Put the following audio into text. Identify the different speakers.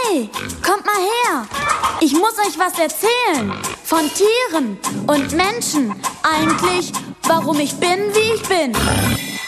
Speaker 1: Hey, kommt mal her. Ich muss euch was erzählen. Von Tieren und Menschen. Eigentlich, warum ich bin, wie ich bin.